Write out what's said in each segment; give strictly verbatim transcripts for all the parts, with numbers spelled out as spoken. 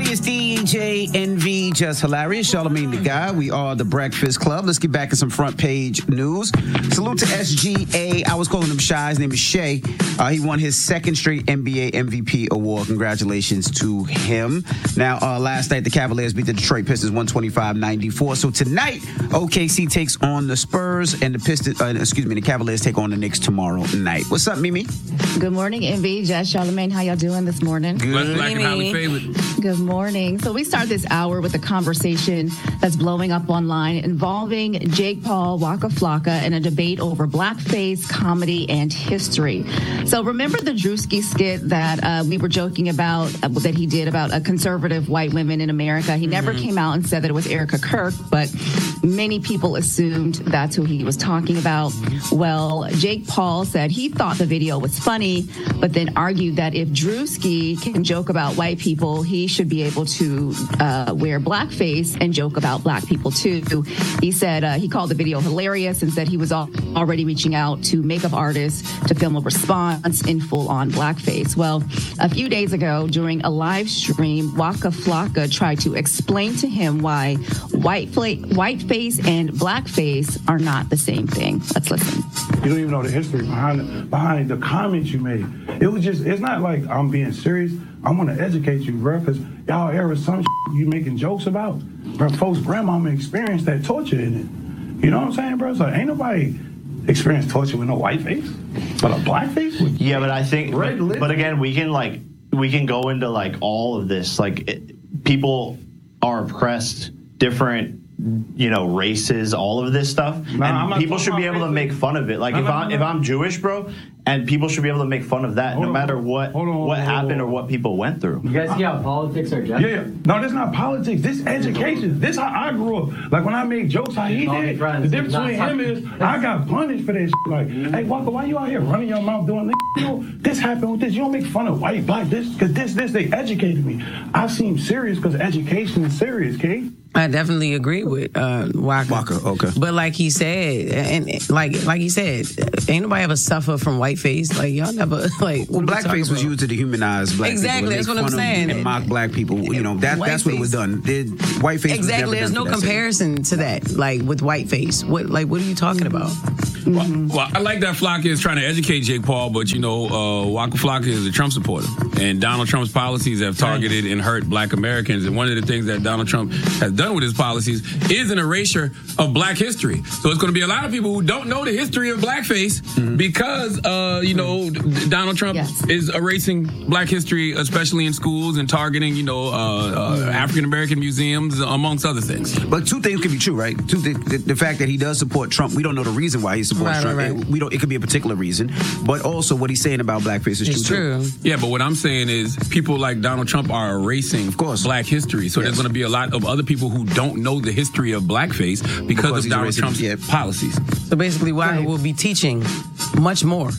It's D J Envy, Just Hilarious, Charlamagne the Guy. We are the Breakfast Club. Let's get back to some front page news. Salute to S G A. I was calling him Shy. His name is Shea. Uh, he won his second straight N B A M V P award. Congratulations to him. Now, uh, last night, the Cavaliers beat the Detroit Pistons one twenty-five ninety-four. So tonight, O K C takes on the Spurs, and the Pistons, uh, excuse me, the Cavaliers take on the Knicks tomorrow night. What's up, Mimi? Good morning, Envy, Jess, Charlamagne. How y'all doing this morning? Good. Black and highly favored. Good morning. So we start this hour with a conversation that's blowing up online involving Jake Paul, Waka Flocka, and a debate over blackface, comedy, and history. So remember the Drewski skit that uh, we were joking about, uh, that he did about a conservative white women in America? He never mm-hmm. came out and said that it was Erica Kirk, but many people assumed that's who he was talking about. Well, Jake Paul said he thought the video was funny, but then argued that if Drewski can joke about white people, he should be able to uh, wear blackface and joke about black people too. He said uh, he called the video hilarious and said he was al- already reaching out to makeup artists to film a response in full-on blackface. Well, a few days ago during a live stream, Waka Flocka tried to explain to him why white fla- whiteface and blackface are not the same thing. Let's listen. You don't even know the history behind the, behind the comments you made. It was just, it's not like I'm being serious. I want to educate you, bro, because y'all era some shit you making jokes about. Bro, folks' grandmama experienced that torture in it. You know what I'm saying, bro? So ain't nobody experienced torture with no white face, but a black face? With yeah, but I think, red but, lip? but again, we can like, we can go into like all of this. Like it, people are oppressed, different, you know, races, all of this stuff, nah, and people should be able to make fun of it. Like no, if no, I'm no, if no. I'm Jewish, bro, and people should be able to make fun of that, hold no on, matter what hold on, hold what on, happened hold on. or what people went through. You guys see how politics are judged? Yeah, yeah. No, this not politics. This education. This how I grew up. Like when I make jokes how he Call me did, friends. the difference Not between him is I got punished for this. Like, hey, Walker, why you out here running your mouth doing this? You know, this happened with this. You don't make fun of white, black, this, because this, this, they educated me. I seem serious because education is serious, Kate. I definitely agree with uh, Waka. Waka, okay. But like he said, and like like he said, ain't nobody ever suffer from whiteface. Like y'all never like. Well, blackface was used to dehumanize black exactly, people. Exactly, that's what I'm fun saying. And mock black people. You know, that that's what it was done. Did whiteface? Exactly. There's no comparison to that. Like with whiteface, what like what are you talking about? Well, well, I like that Flocka is trying to educate Jake Paul, but you know, uh, Waka Flocka is a Trump supporter, and Donald Trump's policies have targeted and hurt Black Americans. And one of the things that Donald Trump has done with his policies is an erasure of Black history. So it's going to be a lot of people who don't know the history of blackface mm-hmm. because, uh, you know, D- Donald Trump yes. is erasing Black history, especially in schools, and targeting, you know, uh, uh, African American museums, amongst other things. But two things can be true, right? Two, the, the, the fact that he does support Trump, we don't know the reason why he supports right, Trump. Right, right. It, we don't. It could be a particular reason, but also what he's saying about blackface is it's true. true. Too. Yeah, but what I'm saying is people like Donald Trump are erasing, of course, Black history. So yes. there's going to be a lot of other people who don't know the history of blackface because, because of Donald erasing, Trump's yeah. policies. So basically, Waka will be teaching much more.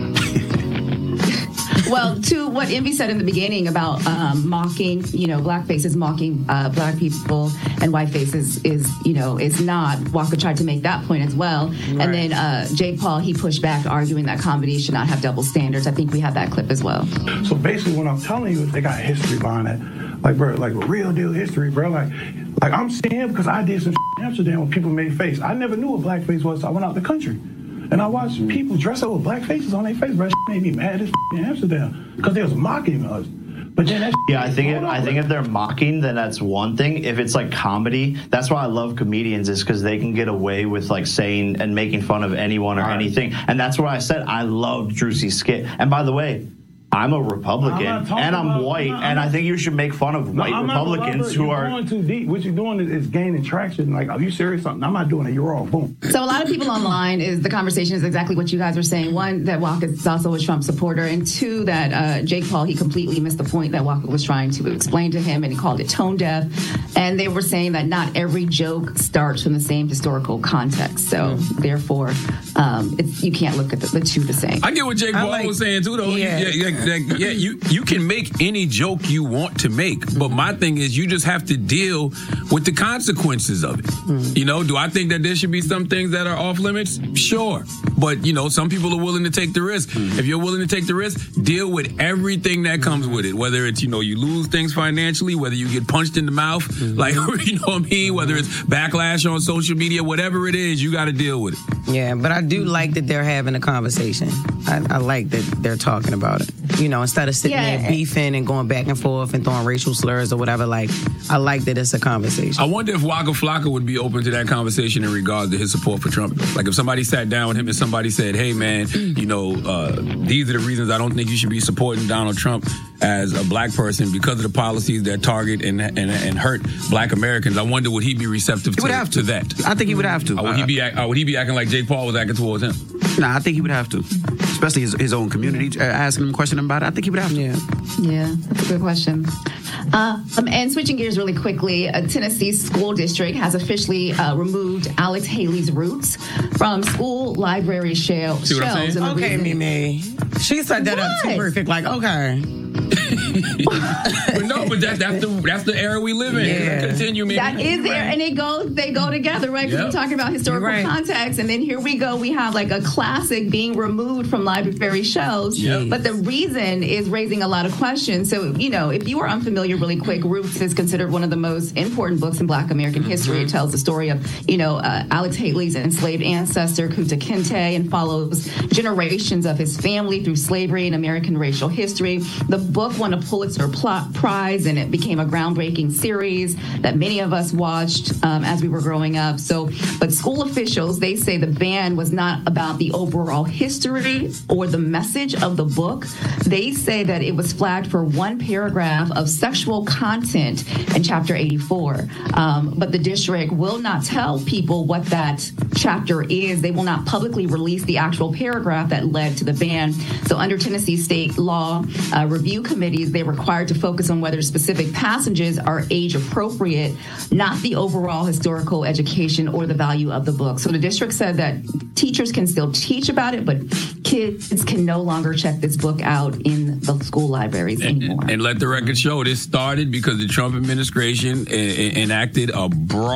Well, to what Envy said in the beginning about um, mocking, you know, blackface is mocking uh, black people and whiteface is, is, you know, is not. Walker tried to make that point as well. Right. And then uh, Jake Paul, he pushed back, arguing that comedy should not have double standards. I think we have that clip as well. So basically what I'm telling you is they got history behind it. Like, bro, like real deal history, bro. Like, like I'm seeing because I did some in Amsterdam when people made face. I never knew what blackface was, so I went out the country. And I watched people dress up with black faces on their face, bro. That made me mad as in Amsterdam because they was mocking us. But then that yeah, I think if, I think if they're mocking, then that's one thing. If it's like comedy, that's why I love comedians, is because they can get away with like saying and making fun of anyone or right. anything. And that's why I said I loved Drewski's skit. And by the way, I'm a Republican I'm and I'm about, white, I'm not, and I think you should make fun of no, white I'm Republicans who you're are going too deep. What you're doing is, is gaining traction. Like, are you serious? I'm not doing it. You're wrong. Boom. So a lot of people online is the conversation is exactly what you guys were saying. One, that Walker is also a Trump supporter, and two, that uh, Jake Paul, he completely missed the point that Walker was trying to explain to him, and he called it tone deaf. And they were saying that not every joke starts from the same historical context. So therefore, um, it's, you can't look at the, the two the same. I get what Jake Paul like, was saying too, though. Yeah. Yeah, yeah, like, yeah, you, you can make any joke you want to make, but my thing is you just have to deal with the consequences of it. Mm. You know, do I think that there should be some things that are off limits? Sure. But, you know, some people are willing to take the risk. Mm. If you're willing to take the risk, deal with everything that comes with it. Whether it's, you know, you lose things financially, whether you get punched in the mouth, mm-hmm. like, you know what I mean? Whether it's backlash on social media, whatever it is, you got to deal with it. Yeah, but I do like that they're having a conversation. I, I like that they're talking about it. You know, instead of sitting yeah. there beefing and going back and forth and throwing racial slurs or whatever, like, I like that it's a conversation. I wonder if Waka Flocka would be open to that conversation in regards to his support for Trump. Like, if somebody sat down with him and somebody said, hey, man, you know, uh, these are the reasons I don't think you should be supporting Donald Trump as a black person because of the policies that target and and, and hurt black Americans. I wonder would he be receptive to, would have to. to that? I think he would have to. Or would, he be, or would he be acting like Jake Paul was acting towards him? Nah, I think he would have to. Especially his, his own community, uh, asking him a question about it. I think he would have to. Yeah, yeah, that's a good question. Uh, um, and switching gears really quickly, a Tennessee school district has officially uh, removed Alex Haley's roots from school library shell, shelves. Okay, Mimi. She set that what? up too perfect. Like, okay. But no, but that, that's the that's the era we live in. Yeah. Continue, Mimi. That is there, and it goes. They go together, right? Because yep. we're talking about historical right. context, and then here we go. We have like a classic being removed from library shelves. Yep. But the reason is raising a lot of questions. So, you know, if you are unfamiliar, really quick, Roots is considered one of the most important books in Black American mm-hmm. history. It tells the story of, you know, uh, Alex Haley's enslaved ancestor, Kunta Kinte, and follows generations of his family through slavery and American racial history. The book won a Pulitzer Prize, and it became a groundbreaking series that many of us watched um, as we were growing up. So, but school officials, they say the ban was not about the overall history or the message of the book. They say that it was flagged for one paragraph of sexual content in chapter eighty-four. Um, but the district will not tell people what that chapter is. They will not publicly release the actual paragraph that led to the ban. So under Tennessee state law, uh, review committees, they're required to focus on whether specific passages are age appropriate, not the overall historical education or the value of the book. So the district said that teachers can still teach about it, but kids can no longer check this book out in the school libraries anymore. And, and let the record show this started because the Trump administration e- enacted a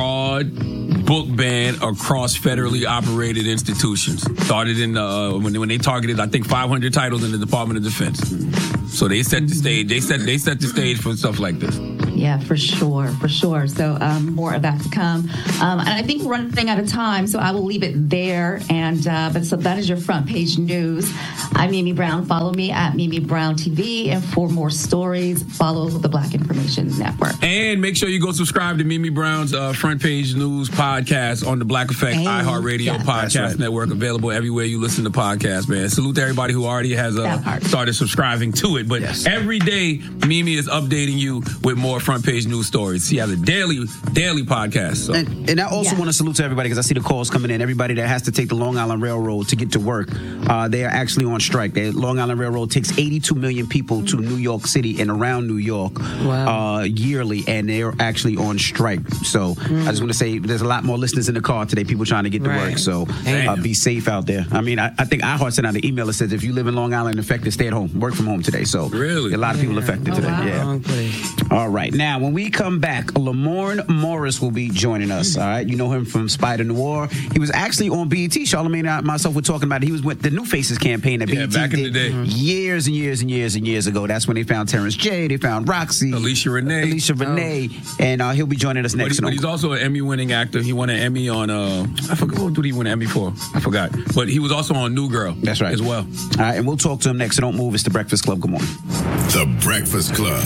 broad book ban across federally operated institutions. Started in uh, when, they, when they targeted, I think, five hundred titles in the Department of Defense. So they set the stage. They set they set the stage for stuff like this. Yeah, for sure, for sure. So um, more of that to come. Um, and I think we're running out of time, so I will leave it there. And uh, but so that is your front page news. I'm Mimi Brown. Follow me at Mimi Brown T V, and for more stories, follow the Black Information Network. And make sure you go subscribe to Mimi Brown's uh, front page news podcast on the Black Effect and, iHeartRadio yeah, podcast right. network, available everywhere you listen to podcasts. Man, salute to everybody who already has uh, started subscribing to it. But yes. every day, Mimi is updating you with more front page news stories. She has a daily, daily podcast. So. And, and I also yeah. want to salute to everybody because I see the calls coming in. Everybody that has to take the Long Island Railroad to get to work, uh, they are actually on strike. The Long Island Railroad takes eighty-two million people to New York City and around New York wow. uh, yearly, and they're actually on strike. So mm. I just want to say there's a lot more listeners in the car today, people trying to get to right. work. So uh, be safe out there. I mean, I, I think iHeart sent out an email that says if you live in Long Island affected, stay at home, work from home today. So really, a lot of people yeah. affected oh, today. Wow. Yeah. All right. Now, when we come back, Lamorne Morris will be joining us. All right. You know him from Spider Noir. He was actually on B E T. Charlamagne and I, myself were talking about it. He was with the New Faces campaign that yeah, B E T back in did the day. years and years and years and years ago. That's when they found Terrence J. They found Roxy. Alicia Renee. Alicia Renee. Oh. And uh, he'll be joining us next. But, he, but he's also an Emmy-winning actor. He won an Emmy on, uh, I forgot, what did he win an Emmy for? I forgot. But he was also on New Girl. That's right. As well. All right. And we'll talk to him next. So don't move. It's The Breakfast Club. Good morning. The Breakfast Club.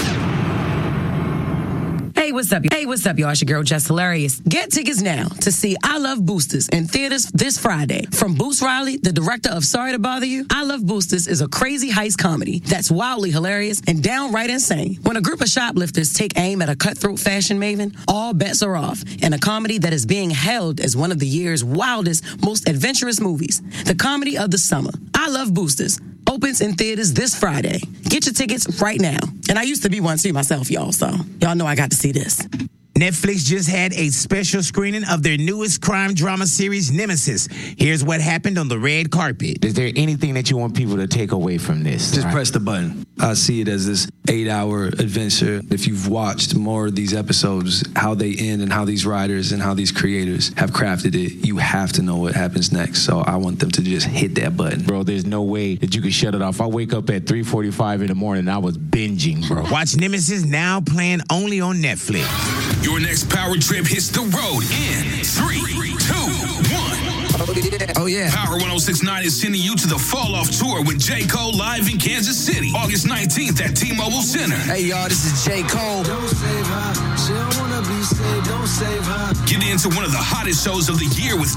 Hey, what's up? Hey, what's up, y'all? It's your girl, Jess Hilarious. Get tickets now to see I Love Boosters in theaters this Friday. From Boost Riley, the director of Sorry to Bother You, I Love Boosters is a crazy heist comedy that's wildly hilarious and downright insane. When a group of shoplifters take aim at a cutthroat fashion maven, all bets are off in a comedy that is being hailed as one of the year's wildest, most adventurous movies. The comedy of the summer. I Love Boosters opens in theaters this Friday. Get your tickets right now. And I used to be one too myself, y'all, so y'all know I got to see this. Netflix just had a special screening of their newest crime drama series, Nemesis. Here's what happened on the red carpet. Is there anything that you want people to take away from this? Just right? press the button. I see it as this eight-hour adventure. If you've watched more of these episodes, how they end and how these writers and how these creators have crafted it, you have to know what happens next. So I want them to just hit that button. Bro, there's no way that you can shut it off. I wake up at three forty-five in the morning and I was binging, bro. Watch Nemesis now, playing only on Netflix. Your next power trip hits the road in three, two, one. Oh, yeah. Power one oh six point nine is sending you to the Fall Off Tour with J. Cole live in Kansas City, August nineteenth at T-Mobile Center. Hey, y'all, this is J. Cole. Don't save her. She don't want to be saved. Don't save her. Get into one of the hottest shows of the year with